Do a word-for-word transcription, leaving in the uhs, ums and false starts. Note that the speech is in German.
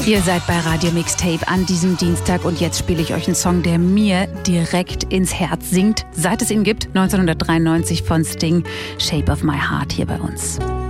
Ihr seid bei Radio Mixtape an diesem Dienstag und jetzt spiele ich euch einen Song, der mir direkt ins Herz singt, seit es ihn gibt, neunzehnhundertdreiundneunzig von Sting, Shape of My Heart hier bei uns.